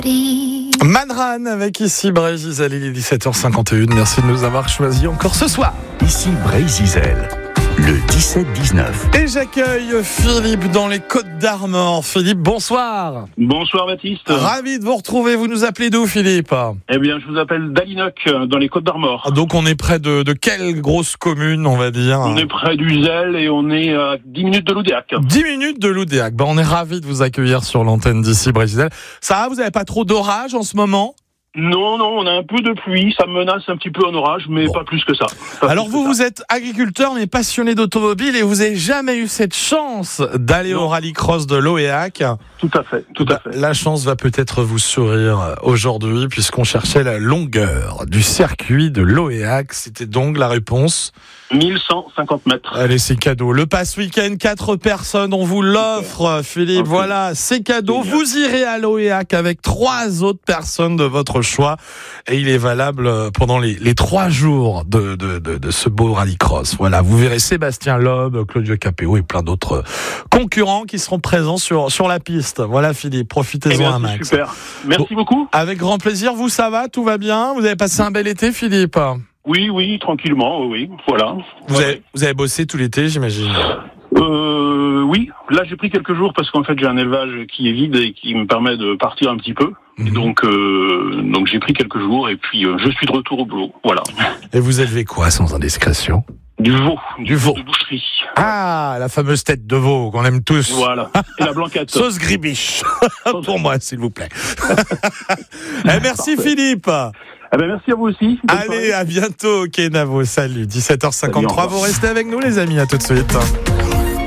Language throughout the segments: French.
Manran avec ici Brésil, il est 17h51. Merci de nous avoir choisis encore ce soir. Ici Brésil, le 17-19. Et j'accueille Philippe dans les Côtes d'Armor. Philippe, bonsoir. Bonsoir Baptiste. Ravi de vous retrouver. Vous nous appelez d'où, Philippe ? Eh bien, je vous appelle d'Alinoc, dans les Côtes d'Armor. Donc on est près de quelle grosse commune, on va dire ? On est près d'Uzel et on est à 10 minutes de Loudéac. 10 minutes de Loudéac. On est ravis de vous accueillir sur l'antenne d'ici Brésil. Ça va, vous n'avez pas trop d'orage en ce moment ? Non, on a un peu de pluie, ça menace un petit peu en orage, mais pas plus que ça. Alors vous êtes agriculteur mais passionné d'automobile et vous n'avez jamais eu cette chance d'aller au rallycross de Loéac. Tout à fait. La chance va peut-être vous sourire aujourd'hui puisqu'on cherchait la longueur du circuit de Loéac. C'était donc la réponse 1150 mètres. Allez, c'est cadeau. Le pass week-end, 4 personnes, on vous l'offre, Philippe. Okay. Voilà, c'est cadeau. Génial. Vous irez à Loéac avec 3 autres personnes de votre choix. Et il est valable pendant les 3 jours de ce beau rallycross. Voilà, vous verrez Sébastien Loeb, Claudio Capéo et plein d'autres concurrents qui seront présents sur la piste. Voilà, Philippe, profitez-en un max. Super. Merci beaucoup. Avec grand plaisir. Vous, ça va? Tout va bien? Vous avez passé un bel été, Philippe? Oui, tranquillement, oui, voilà. Vous avez bossé tout l'été, j'imagine? Oui. Là, j'ai pris quelques jours parce qu'en fait, j'ai un élevage qui est vide et qui me permet de partir un petit peu. Et donc j'ai pris quelques jours et puis je suis de retour au boulot, voilà. Et vous élevez quoi, sans indiscrétion? Du veau. De boucherie. Ah, la fameuse tête de veau qu'on aime tous. Voilà. Et la blanquette. Sauce gribiche. Pour moi, s'il vous plaît. Merci Philippe. Eh ben, merci à vous aussi. Allez, à bientôt, Kenavo. Salut, 17h53. Vous restez avec nous, les amis. À tout de suite.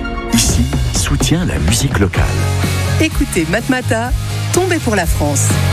Ici, soutient la musique locale. Écoutez Matmata, tombez pour la France.